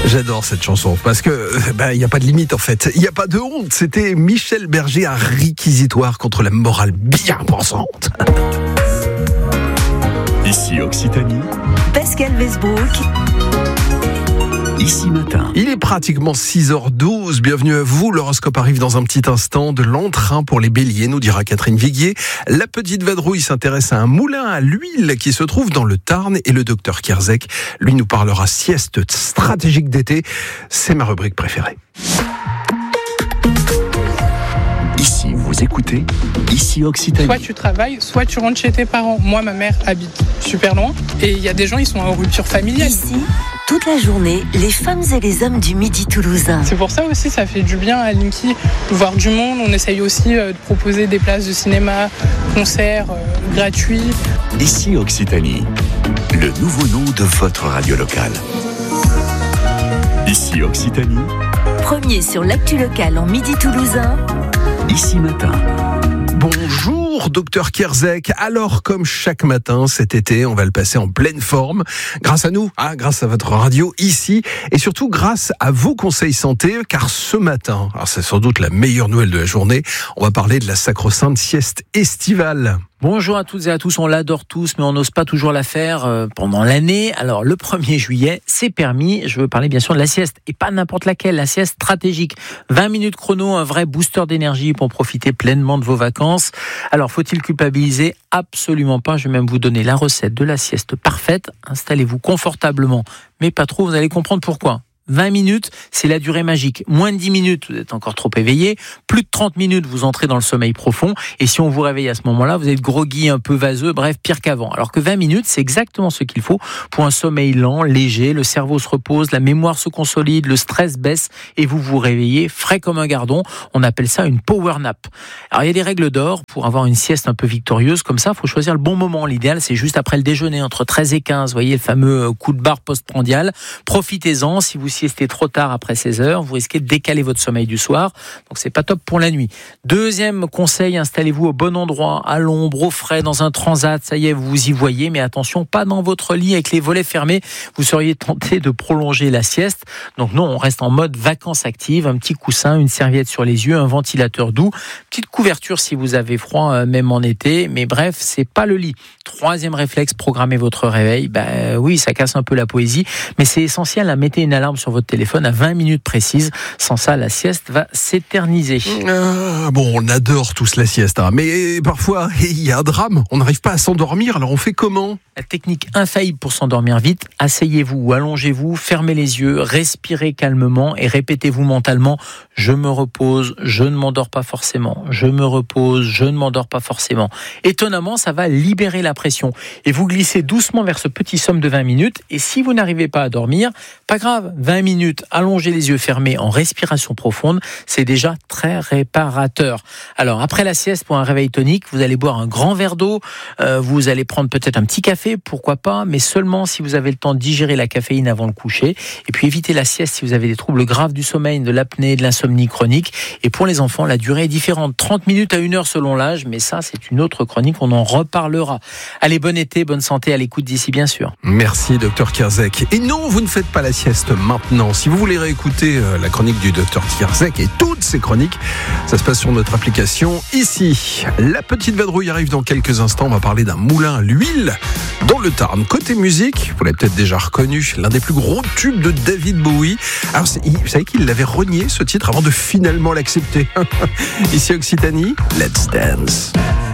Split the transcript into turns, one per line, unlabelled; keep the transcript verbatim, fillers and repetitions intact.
J'adore cette chanson parce que ben il y a pas de limite en fait, il y a pas de honte. C'était Michel Berger, un réquisitoire contre la morale bien pensante.
Ici Occitanie,
Pascal Westbrook.
Ici Matin.
Il est pratiquement six heures douze. Bienvenue à vous. L'horoscope arrive dans un petit instant. De l'entrain pour les béliers, nous dira Catherine Viguier. La petite vadrouille s'intéresse à un moulin à l'huile qui se trouve dans le Tarn. Et le docteur Kierzek, lui, nous parlera sieste stratégique d'été. C'est ma rubrique préférée.
Ici, vous écoutez Ici Occitanie.
Soit tu travailles, soit tu rentres chez tes parents. Moi, ma mère habite super loin et il y a des gens, ils sont en rupture familiale.
Ici, toute la journée, les femmes et les hommes du Midi toulousain.
C'est pour ça aussi, ça fait du bien à Linky de voir du monde. On essaye aussi de proposer des places de cinéma, concerts euh, gratuits.
Ici Occitanie, le nouveau nom de votre radio locale. Ici Occitanie,
Premier sur l'actu locale en Midi toulousain.
Ici Matin.
Bonjour, docteur Kierzek. Alors, comme chaque matin cet été, on va le passer en pleine forme. Grâce à nous, hein, grâce à votre radio ici, et surtout grâce à vos conseils santé, car ce matin, alors c'est sans doute la meilleure nouvelle de la journée, on va parler de la sacro-sainte sieste estivale.
Bonjour à toutes et à tous, on l'adore tous, mais on n'ose pas toujours la faire euh, pendant l'année. Alors le premier juillet, c'est permis, je veux parler bien sûr de la sieste, et pas n'importe laquelle, la sieste stratégique. vingt minutes chrono, un vrai booster d'énergie pour profiter pleinement de vos vacances. Alors faut-il culpabiliser ? Absolument pas, je vais même vous donner la recette de la sieste parfaite. Installez-vous confortablement, mais pas trop, vous allez comprendre pourquoi. vingt minutes, c'est la durée magique. Moins de dix minutes, vous êtes encore trop éveillé. Plus de trente minutes, vous entrez dans le sommeil profond. Et si on vous réveille à ce moment-là, vous êtes groggy, un peu vaseux, bref, pire qu'avant. Alors que vingt minutes, c'est exactement ce qu'il faut pour un sommeil lent, léger. Le cerveau se repose, la mémoire se consolide, le stress baisse et vous vous réveillez frais comme un gardon. On appelle ça une power nap. Alors il y a des règles d'or pour avoir une sieste un peu victorieuse. Comme ça, il faut choisir le bon moment. L'idéal, c'est juste après le déjeuner, entre treize et quinze. Vous voyez le fameux coup de barre postprandial. Profitez-en. Si vous siestez trop tard après seize heures, vous risquez de décaler votre sommeil du soir, donc c'est pas top pour la nuit. Deuxième conseil, installez-vous au bon endroit, à l'ombre, au frais, dans un transat, ça y est, vous vous y voyez, mais attention, pas dans votre lit avec les volets fermés, vous seriez tenté de prolonger la sieste. Donc non, on reste en mode vacances actives, un petit coussin, une serviette sur les yeux, un ventilateur doux, petite couverture si vous avez froid, même en été, mais bref, c'est pas le lit. Troisième réflexe, programmez votre réveil. Ben oui, ça casse un peu la poésie, mais c'est essentiel, à mettez une alarme sur votre téléphone à vingt minutes précises. Sans ça, la sieste va s'éterniser.
Euh, bon, on adore tous la sieste, hein, mais parfois, il y a un drame. On n'arrive pas à s'endormir, alors on fait comment ?
La technique infaillible pour s'endormir vite, asseyez-vous ou allongez-vous, fermez les yeux, respirez calmement et répétez-vous mentalement « Je me repose, je ne m'endors pas forcément. Je me repose, je ne m'endors pas forcément. » Étonnamment, ça va libérer la pression. Et vous glissez doucement vers ce petit somme de vingt minutes. Et si vous n'arrivez pas à dormir, pas grave, vingt minutes, allongez les yeux fermés en respiration profonde, c'est déjà très réparateur. Alors, après la sieste, pour un réveil tonique, vous allez boire un grand verre d'eau, euh, vous allez prendre peut-être un petit café, pourquoi pas, mais seulement si vous avez le temps de digérer la caféine avant le coucher. Et puis évitez la sieste si vous avez des troubles graves du sommeil, de l'apnée, de l'insomnie chronique. Et pour les enfants, la durée est différente, trente minutes à une heure selon l'âge, mais ça, c'est une autre chronique, on en reparlera. Allez, bon été, bonne santé à l'écoute d'ici, bien sûr.
Merci, docteur Kierzek. Et non, vous ne faites pas la sieste maintenant. Si vous voulez réécouter euh, la chronique du docteur Kierzek et toutes ses chroniques, ça se passe sur notre application ici. La petite vadrouille arrive dans quelques instants. On va parler d'un moulin à l'huile dans le Tarn. Côté musique, vous l'avez peut-être déjà reconnu, l'un des plus gros tubes de David Bowie. Alors, vous savez qu'il avait renié ce titre avant de finalement l'accepter. Ici Occitanie, Let's Dance.